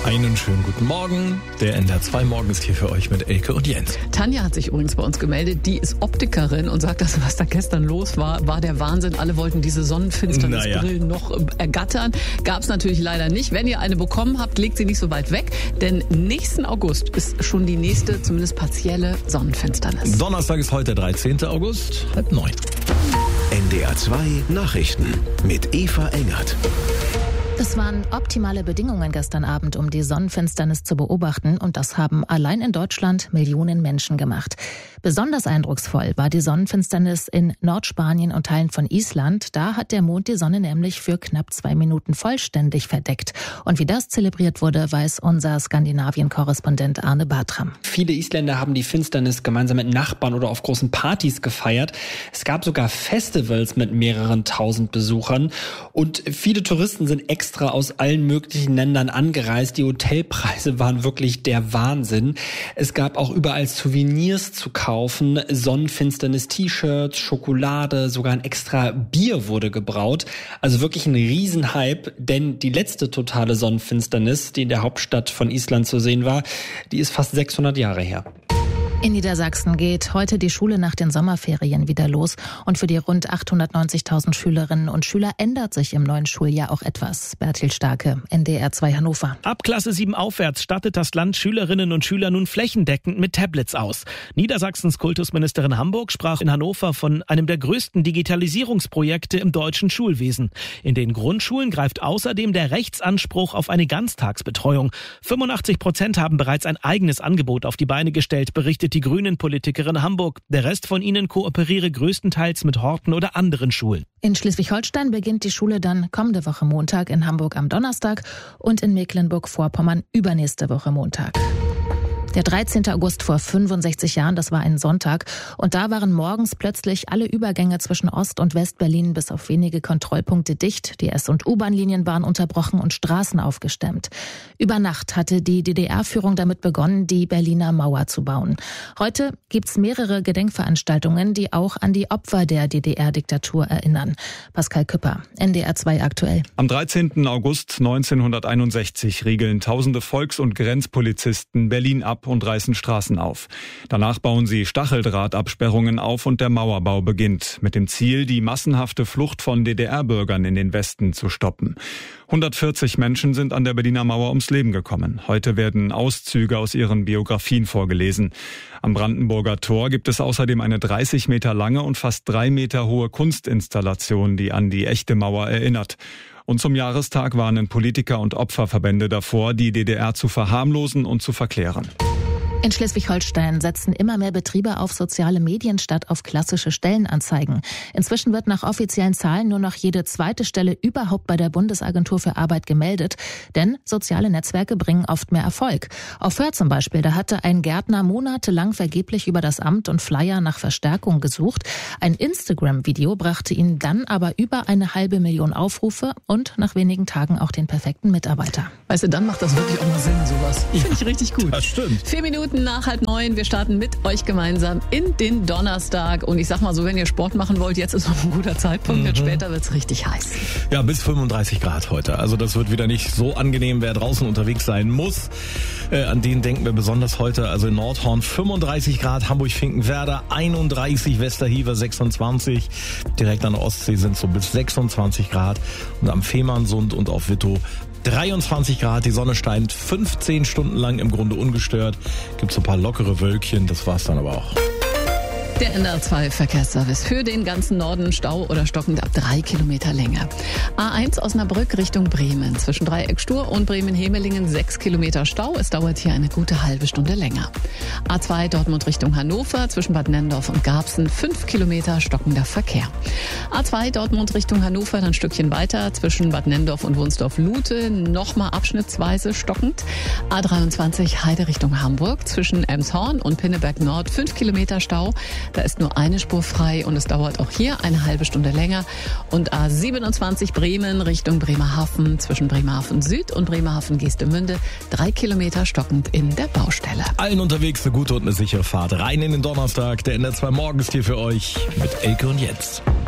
Einen schönen guten Morgen. Der NDR 2 Morgen ist hier für euch mit Elke und Jens. Tanja hat sich übrigens bei uns gemeldet. Die ist Optikerin und sagt, dass was da gestern los war der Wahnsinn. Alle wollten diese Sonnenfinsternisbrillen noch ergattern. Gab es natürlich leider nicht. Wenn ihr eine bekommen habt, legt sie nicht so weit weg. Denn nächsten August ist schon die nächste, zumindest partielle Sonnenfinsternis. Donnerstag ist heute der 13. August, 8:30. NDR 2 Nachrichten mit Eva Engert. Es waren optimale Bedingungen gestern Abend, um die Sonnenfinsternis zu beobachten, und das haben allein in Deutschland Millionen Menschen gemacht. Besonders eindrucksvoll war die Sonnenfinsternis in Nordspanien und Teilen von Island. Da hat der Mond die Sonne nämlich für knapp 2 Minuten vollständig verdeckt. Und wie das zelebriert wurde, weiß unser Skandinavien-Korrespondent Arne Bartram. Viele Isländer haben die Finsternis gemeinsam mit Nachbarn oder auf großen Partys gefeiert. Es gab sogar Festivals mit mehreren tausend Besuchern. Und viele Touristen sind extra aus allen möglichen Ländern angereist. Die Hotelpreise waren wirklich der Wahnsinn. Es gab auch überall Souvenirs zu kaufen. Sonnenfinsternis-T-Shirts, Schokolade, sogar ein extra Bier wurde gebraut. Also wirklich ein Riesenhype, denn die letzte totale Sonnenfinsternis, die in der Hauptstadt von Island zu sehen war, die ist fast 600 Jahre her. In Niedersachsen geht heute die Schule nach den Sommerferien wieder los. Und für die rund 890.000 Schülerinnen und Schüler ändert sich im neuen Schuljahr auch etwas. Bertil Starke, NDR 2 Hannover. Ab Klasse 7 aufwärts stattet das Land Schülerinnen und Schüler nun flächendeckend mit Tablets aus. Niedersachsens Kultusministerin Hamburg sprach in Hannover von einem der größten Digitalisierungsprojekte im deutschen Schulwesen. In den Grundschulen greift außerdem der Rechtsanspruch auf eine Ganztagsbetreuung. 85% haben bereits ein eigenes Angebot auf die Beine gestellt, berichtet die Grünen-Politikerin Hamburg. Der Rest von ihnen kooperiere größtenteils mit Horten oder anderen Schulen. In Schleswig-Holstein beginnt die Schule dann kommende Woche Montag, in Hamburg am Donnerstag und in Mecklenburg-Vorpommern übernächste Woche Montag. Der 13. August vor 65 Jahren, das war ein Sonntag. Und da waren morgens plötzlich alle Übergänge zwischen Ost- und West-Berlin bis auf wenige Kontrollpunkte dicht. Die S- und U-Bahn-Linien waren unterbrochen und Straßen aufgestemmt. Über Nacht hatte die DDR-Führung damit begonnen, die Berliner Mauer zu bauen. Heute gibt's mehrere Gedenkveranstaltungen, die auch an die Opfer der DDR-Diktatur erinnern. Pascal Küpper, NDR 2 aktuell. Am 13. August 1961 riegeln tausende Volks- und Grenzpolizisten Berlin ab und reißen Straßen auf. Danach bauen sie Stacheldrahtabsperrungen auf und der Mauerbau beginnt, mit dem Ziel, die massenhafte Flucht von DDR-Bürgern in den Westen zu stoppen. 140 Menschen sind an der Berliner Mauer ums Leben gekommen. Heute werden Auszüge aus ihren Biografien vorgelesen. Am Brandenburger Tor gibt es außerdem eine 30 Meter lange und fast 3 Meter hohe Kunstinstallation, die an die echte Mauer erinnert. Und zum Jahrestag warnen Politiker und Opferverbände davor, die DDR zu verharmlosen und zu verklären. In Schleswig-Holstein setzen immer mehr Betriebe auf soziale Medien statt auf klassische Stellenanzeigen. Inzwischen wird nach offiziellen Zahlen nur noch jede zweite Stelle überhaupt bei der Bundesagentur für Arbeit gemeldet. Denn soziale Netzwerke bringen oft mehr Erfolg. Auf Föhr zum Beispiel, da hatte ein Gärtner monatelang vergeblich über das Amt und Flyer nach Verstärkung gesucht. Ein Instagram-Video brachte ihn dann aber über 500.000 Aufrufe und nach wenigen Tagen auch den perfekten Mitarbeiter. Weißt du, dann macht das wirklich auch mal Sinn, sowas. Finde ich richtig gut. Das stimmt. 4 Minuten nach 8:30. Wir starten mit euch gemeinsam in den Donnerstag. Und ich sag mal so, wenn ihr Sport machen wollt, jetzt ist noch ein guter Zeitpunkt, denn später wird's richtig heiß. Ja, bis 35 Grad heute. Also das wird wieder nicht so angenehm, wer draußen unterwegs sein muss. An den denken wir besonders heute. Also in Nordhorn 35 Grad, Hamburg-Finkenwerder 31, Westerhever 26. Direkt an der Ostsee sind so bis 26 Grad. Und am Fehmarnsund und auf Wittow 23 Grad, die Sonne scheint 15 Stunden lang im Grunde ungestört. Gibt so ein paar lockere Wölkchen, das war's dann aber auch. Der NDR 2 Verkehrsservice für den ganzen Norden, Stau oder stockend ab 3 Kilometer Länge. A1 Osnabrück Richtung Bremen. Zwischen Dreieck Stur und Bremen-Hemelingen 6 Kilometer Stau. Es dauert hier eine gute halbe Stunde länger. A2 Dortmund Richtung Hannover. Zwischen Bad Nenndorf und Garbsen 5 Kilometer stockender Verkehr. A2 Dortmund Richtung Hannover, dann ein Stückchen weiter. Zwischen Bad Nenndorf und Wunsdorf-Lute nochmal abschnittsweise stockend. A23 Heide Richtung Hamburg. Zwischen Elmshorn und Pinneberg Nord 5 Kilometer Stau. Da ist nur eine Spur frei und es dauert auch hier eine halbe Stunde länger. Und A27 Bremen Richtung Bremerhaven, zwischen Bremerhaven Süd und Bremerhaven Geestemünde 3 Kilometer stockend in der Baustelle. Allen unterwegs eine gute und eine sichere Fahrt rein in den Donnerstag. Der NDR 2 Morgen ist hier für euch mit Elke und Jens.